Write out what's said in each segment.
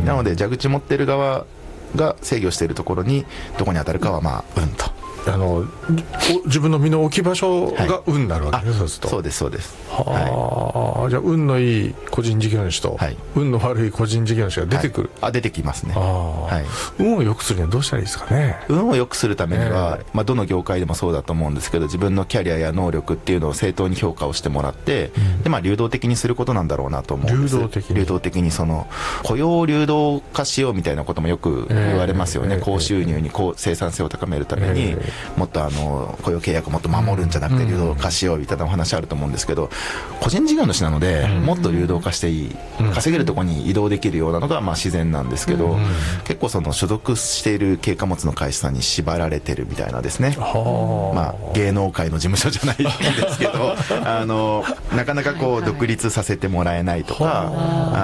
なので蛇口持ってる側が制御しているところにどこに当たるかは運と。 自分の身の置き場所が運になるわけです、 そうですそうです。 はあ、じゃあ運のいい個人事業主と、運の悪い個人事業主が出てくる、 出てきますね。 運を良くするにはどうしたらいいですかね。 運を良くするためには、どの業界でもそうだと思うんですけど、自分のキャリアや能力っていうのを正当に評価をしてもらって、で流動的にすることなんだろうなと思うんです。流動的にその雇用を流動化しようみたいなこともよく言われますよね。高収入に生産性を高めるために、もっと雇用契約をもっと守るんじゃなくて流動化しようみたいなお話あると思うんですけど、個人事業主なのでもっと流動化していい、稼げるところに移動できるようなのが自然なんですけど、結構その所属している軽貨物の会社さんに縛られてるみたいなですね。芸能界の事務所じゃないんですけどなかなか独立させてもらえないとか、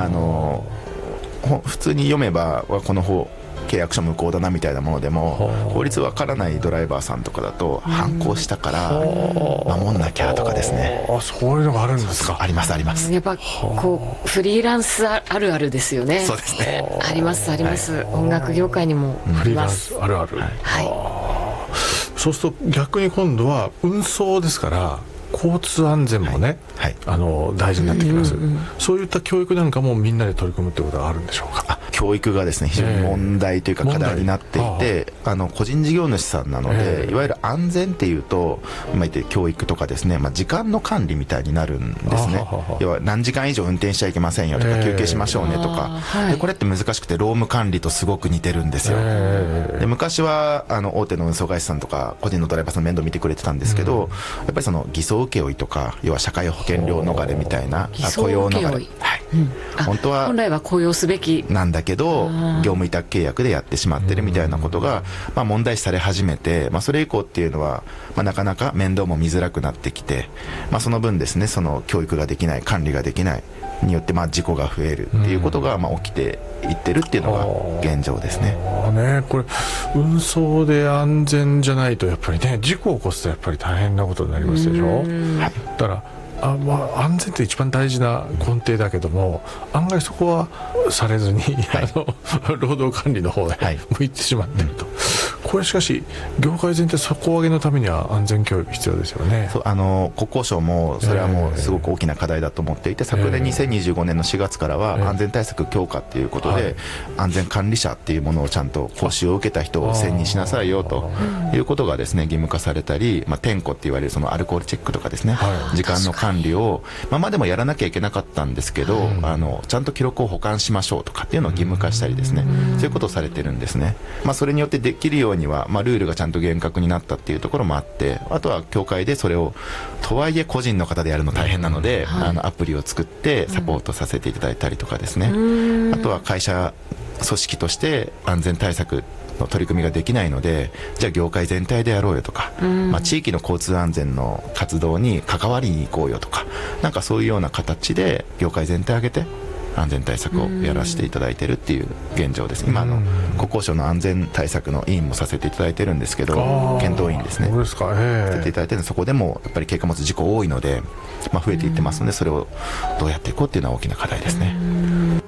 普通に読めばこの契約書無効だなみたいなものでも法律わからないドライバーさんとかだと反抗したから守んなきゃとかですね。 そういうのがあるんですか。 ありますあります。 やっぱフリーランスあるあるですよね。 そうですね。 ありますあります、音楽業界にもフリーランスあるある。そうすると逆に今度は運送ですから交通安全もね、大事になってきます。そういった教育なんかもみんなで取り組むってことがあるんでしょうか。 教育がですね非常に問題というか課題になっていて、個人事業主さんなので、いわゆる安全っていうと今言って教育とかですね、時間の管理みたいになるんですね。要は何時間以上運転しちゃいけませんよとか、休憩しましょうねとか、でこれって難しくて労務管理とすごく似てるんですよ。で昔は大手の運送会社さんとか個人のドライバーさんの面倒見てくれてたんですけど、やっぱりその偽装請負とか、要は社会保険料逃れみたいな、雇用逃れ、本当は本来は雇用すべきなんだけど業務委託契約でやってしまってるみたいなことが問題視され始めて、それ以降っていうのはなかなか面倒も見づらくなってきて、その分ですね、その教育ができない、管理ができないによって事故が増えるっていうことが起きていってるっていうのが現状ですね。 これ運送で安全じゃないとやっぱりね、事故を起こすとやっぱり大変なことになりますでしょ。だから安全って一番大事な根底だけども、案外そこはされずに、労働管理の方へ向いてしまっていると。これしかし業界全体底上げのためには安全教育必要ですよね。 国交省もそれはもうすごく大きな課題だと思っていて、昨年2025年の4月からは安全対策強化っていうことで、安全管理者っていうものをちゃんと講習を受けた人を選任しなさいよということがですね義務化されたり、点呼って言われるそのアルコールチェックとかですね、時間の管理をでもやらなきゃいけなかったんですけど、ちゃんと記録を保管しましょうとかっていうのを義務化したりですね、そういうことをされてるんですね。それによってできるようには、ルールがちゃんと厳格になったっていうところもあって、あとは協会でそれをとはいえ個人の方でやるの大変なので、アプリを作ってサポートさせていただいたりとかですね、あとは会社組織として安全対策の取り組みができないので、じゃあ業界全体でやろうよとか、地域の交通安全の活動に関わりに行こうよとか、なんかそういうような形で業界全体挙げて安全対策をやらせていただいているっていう現状です。今国交省の安全対策の委員もさせていただいてるんですけど、検討委員ですね、させていただいてるので、そこでもやっぱり軽貨物事故多いので、増えていってますので、それをどうやっていこうっていうのは大きな課題ですね。